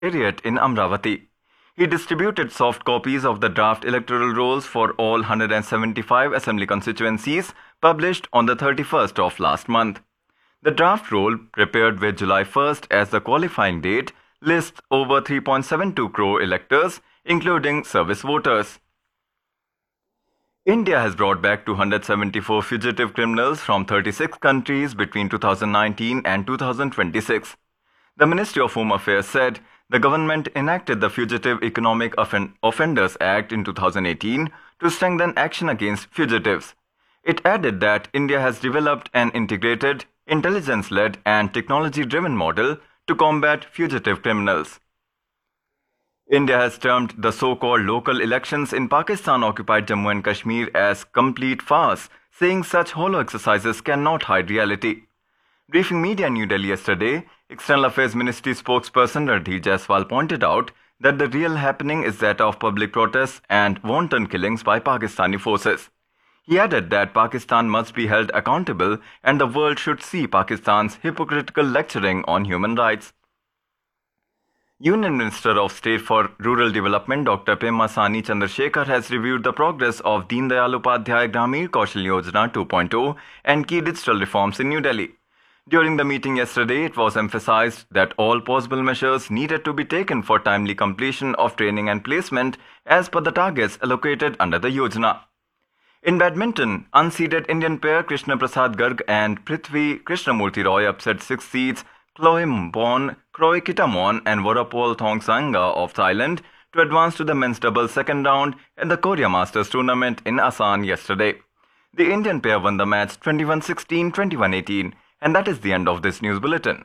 Secretariat in Amravati. He distributed soft copies of the draft electoral rolls for all 175 assembly constituencies published on the 31st of last month. The draft roll, prepared with July 1st as the qualifying date, lists over 3.72 crore electors, including service voters. India has brought back 274 fugitive criminals from 36 countries between 2019 and 2026. The Ministry of Home Affairs said the government enacted the Fugitive Economic Offenders Act in 2018 to strengthen action against fugitives. It added that India has developed an integrated, intelligence-led and technology-driven model to combat fugitive criminals. India has termed the so-called local elections in Pakistan-occupied Jammu and Kashmir as complete farce, saying such hollow exercises cannot hide reality. Briefing media in New Delhi yesterday, External Affairs Ministry spokesperson Ranveer Jaiswal pointed out that the real happening is that of public protests and wanton killings by Pakistani forces. He added that Pakistan must be held accountable and the world should see Pakistan's hypocritical lecturing on human rights. Union Minister of State for Rural Development Dr. Pema Sani Chandrasekhar has reviewed the progress of Deen Dayal Upadhyay Gramin Kaushal Yojana 2.0 and key digital reforms in New Delhi. During the meeting yesterday, it was emphasized that all possible measures needed to be taken for timely completion of training and placement as per the targets allocated under the Yojana. In badminton, unseeded Indian pair Krishna Prasad Garg and Prithvi Krishnamurti Roy upset 6 seeds Chloe Mbon, Kroy Kitamon and Vorapol Thongsanga of Thailand to advance to the men's doubles second round at the Korea Masters tournament in Asan yesterday. The Indian pair won the match 21-16, 21-18. And that is the end of this news bulletin.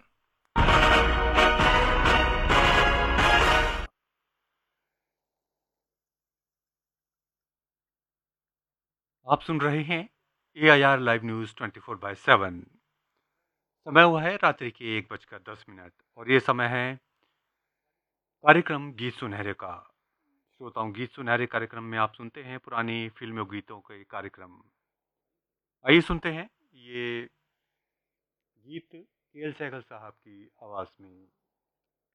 आप सुन रहे हैं AIR live news 24/7। समय हुआ है रात्रि के 1:10 और ये समय है कार्यक्रम गीत सुनहरे का। श्रोताओं, गीत सुनहरे कार्यक्रम में आप सुनते हैं पुरानी फिल्मों गीतों के कार्यक्रम। आइए सुनते हैं ये गीत KL सहगल साहब की आवाज़ में।